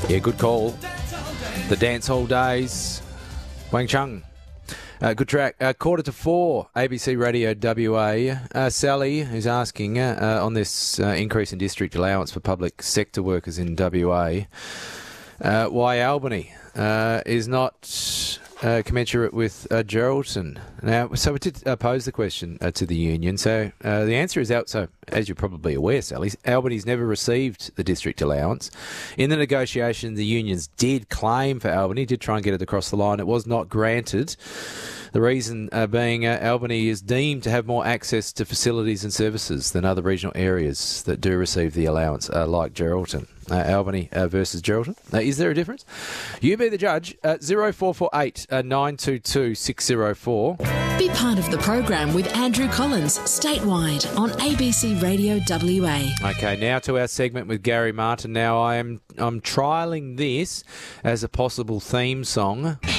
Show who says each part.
Speaker 1: Yeah, good call. The Dance Hall Days. Wang Chung. Good track. 3:45, ABC Radio WA. Sally is asking on this increase in district allowance for public sector workers in WA, why Albany is not commensurate with Geraldton. Now, so we did pose the question to the union. So the answer is out. So, as you're probably aware, Sally, Albany's never received the district allowance. In the negotiation, the unions did claim for Albany, did try and get it across the line. It was not granted. The reason being Albany is deemed to have more access to facilities and services than other regional areas that do receive the allowance, like Geraldton. Albany versus Geraldton. Is there a difference? You be the judge. 0448 922 604.
Speaker 2: Be part of the program with Andrew Collins, statewide on ABC Radio WA.
Speaker 1: Okay, now to our segment with Gary Martin. Now I'm trialling this as a possible theme song